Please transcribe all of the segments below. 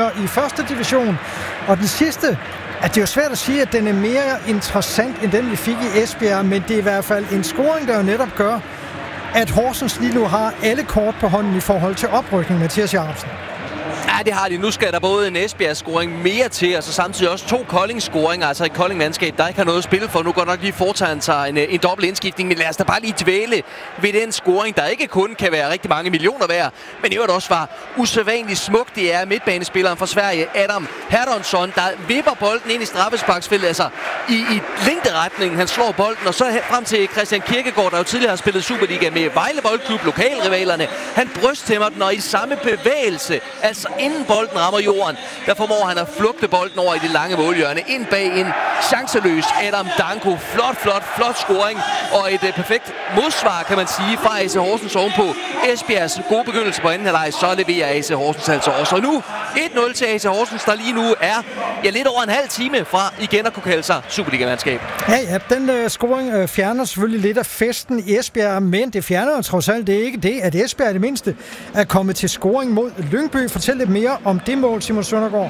scoringer i første division. Og den sidste, at det er jo svært at sige, at den er mere interessant, end den vi fik i Esbjerg, men det er i hvert fald en scoring, der jo netop gør, at Horsens lige nu har alle kort på hånden i forhold til oprykning, Mathias Jacobsen. Ja, det har de. Nu skal der både en Esbjerg-scoring mere til, og så samtidig også 2 Kolding-scoringer, altså et Kolding-landskab, der ikke har noget at spille for. Nu går nok lige foretager sig en dobbelt indskiftning, men lad os da bare lige dvæle ved den scoring, der ikke kun kan være rigtig mange millioner værd, men i øvrigt også var usædvanligt smukt. Det er midtbanespilleren fra Sverige, Adam Hertonsson, der vipper bolden ind i straffesparksfeltet, altså i længderetningen. Han slår bolden, og så frem til Christian Kirkegaard, der jo tidligere har spillet Superliga med Vejle Boldklub, lokalrivalerne. Han brysttæmmer den, og i samme bevægelse, altså inden bolden rammer jorden, der formår han at flugte bolden over i det lange målhjørne. Ind bag en chanceløs Adam Danko. Flot scoring. Og et perfekt modsvar, kan man sige, fra AC Horsens ovenpå Esbjergs gode begyndelse på anden halvleg. Så leverer AC Horsens altså også. Og nu 1-0 til AC Horsens, der lige nu er lidt over en halv time fra igen at kunne kalde sig Superliga-mandskab. Ja, den scoring fjerner selvfølgelig lidt af festen i Esbjerg, men det fjerner jo trods alt det ikke det, at Esbjerg i det mindste er kommet til scoring mod Lyngby. Fortæl lidt mere om det mål, Simon Søndergaard.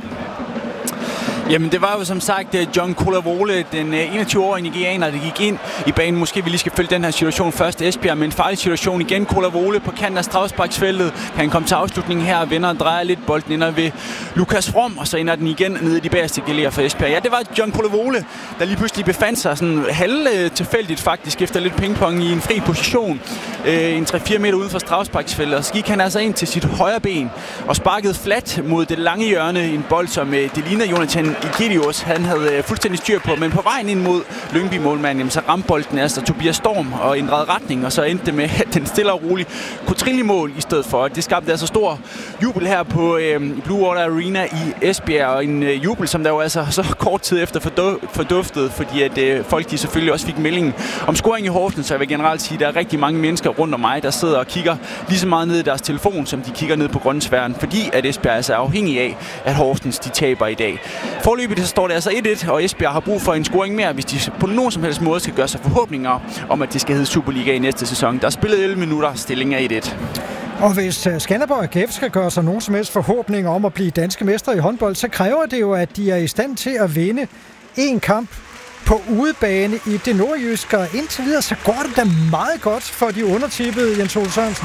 Jamen, det var jo som sagt John Kolavole, den 21-årige nigerianer, der gik ind i banen. Måske vi lige skal følge den her situation først. Esbjerg med en farlig situation igen. Kolavole på kanten af straffesparksfeltet. Kan han komme til afslutningen her, vender og drejer lidt. Bolden ender ved Lukas From, og så ender den igen nede i de bagerste galeer for Esbjerg. Ja, det var John Kolavole, der lige pludselig befandt sig sådan halv tilfældigt faktisk efter lidt pingpong i en fri position. En 3-4 meter uden for straffesparksfeltet. Og så gik han altså ind til sit højre ben og sparkede flat mod det lange hjørne. En bold, som det ligner Jonathan Ikidios, han havde fuldstændig styr på, men på vejen ind mod Lyngby-målmanden, så ramte bolden altså Tobias Storm og ændrede retning, og så endte det med, at den stille og roligt kunne trille i mål i stedet for. Det skabte altså stor jubel her på Blue Water Arena i Esbjerg, og en jubel, som der jo altså så kort tid efter forduftede, fordi at folk de selvfølgelig også fik meldingen om scoring i Horsens, så jeg vil generelt sige, at der er rigtig mange mennesker rundt om mig, der sidder og kigger lige så meget ned i deres telefon, som de kigger ned på grøntsværen, fordi at Esbjerg altså er afhængig af, at Horsens de taber i dag. Forløbet så står det altså 1-1, og Esbjerg har brug for en scoring mere, hvis de på nogen som helst måde skal gøre sig forhåbninger om, at det skal hedde Superliga i næste sæson. Der er spillet 11 minutter, stillingen er 1-1. Og hvis Skanderborg AGF skal gøre sig nogen som helst forhåbninger om at blive danske mestre i håndbold, så kræver det jo, at de er i stand til at vinde en kamp på udebane i det nordjyske. Og indtil videre, så går det da meget godt for de undertippede, Jens Ole Sørensen.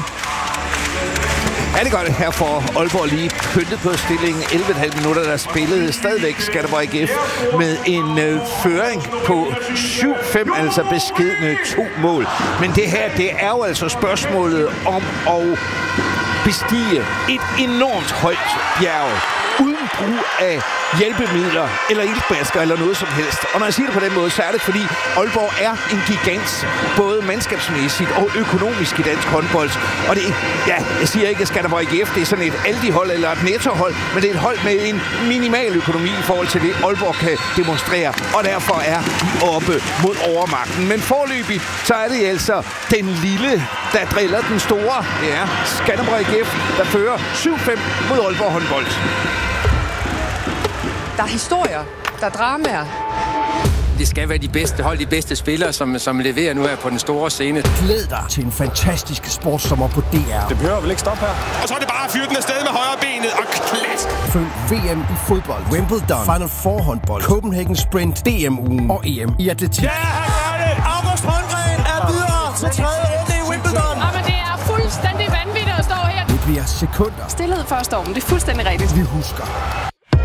Ja, det gør det her for Aalborg lige pyntet på stillingen. 11,5 minutter, der spillede stadigvæk Skanderborg AGF med en føring på 7-5, altså beskedne 2 mål. Men det her, det er jo altså spørgsmålet om at bestige et enormt højt bjerg uden brug af hjælpemidler eller iltmasker eller noget som helst. Og når jeg siger det på den måde, så er det fordi Aalborg er en gigant, både mandskabsmæssigt og økonomisk i dansk håndbold. Og det, ja, jeg siger ikke, at Skanderborg AGF det er sådan et Aldi-hold eller et Netto-hold, men det er et hold med en minimal økonomi i forhold til det, Aalborg kan demonstrere. Og derfor er de oppe mod overmagten. Men forløbig, så er det altså den lille, der driller den store. Det er Skanderborg AGF, der fører 7-5 mod Aalborg håndbold. Der er historier, der er dramaer. Det skal være de bedste hold, de bedste spillere, som leverer nu her på den store scene. Glæd dig til en fantastisk sportssommer på DR. Det behøver vel ikke stoppe her. Og så er det bare at fyre den afsted med højre benet og klask. Følg VM i fodbold, Wimbledon, Final Four håndbold, Copenhagen Sprint, DM-ugen og EM i atletik. Ja, han gør det! August Holmgren er videre til 3. runde i Wimbledon. Men det er fuldstændig vanvittigt at stå her. Det bliver sekunder. Stilhed for stormen, det er fuldstændig rigtigt. Vi husker